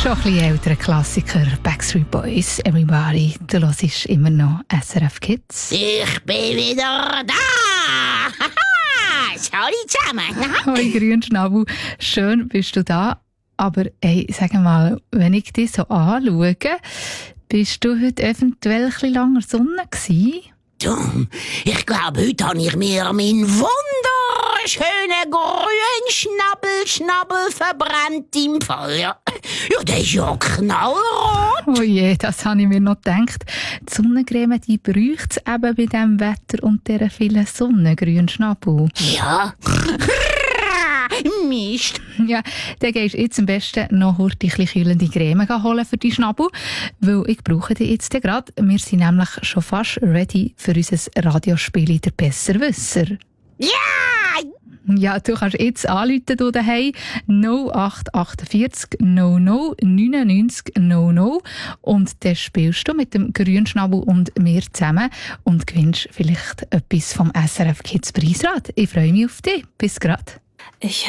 Schon ein bisschen älterer Klassiker, Backstreet Boys, Everybody. Du hörst immer noch SRF Kids. Ich bin wieder da! Hallo zusammen! Hoi Grünschnabel, schön bist du da. Aber ey, sag mal, wenn ich dich so anschaue, bist du heute eventuell ein bisschen langer Sonne gewesen? Du, ich glaube, heute habe ich mir meinen wunderschönen grünen Schnabel verbrannt im Feuer. Ja, der ist ja knallrot. Oh je, das habe ich mir noch gedacht. Die Sonnencreme, die bräuchte es eben bei diesem Wetter und dieser vielen Sonne, Grünschnabel. Ja. Mist. Ja, dann gehst du jetzt am besten noch ein bisschen kühlende Creme holen für die Schnabel, weil ich brauche die jetzt gerade. Wir sind nämlich schon fast ready für unser Radiospiel «Der Besserwisser». Ja! Ja, du kannst jetzt anrufen, du daheim 0848 00 99 00 und dann spielst du mit dem Grünschnabel und mir zusammen und gewinnst vielleicht etwas vom SRF Kids Preisrad. Ich freue mich auf dich. Bis grad. Ich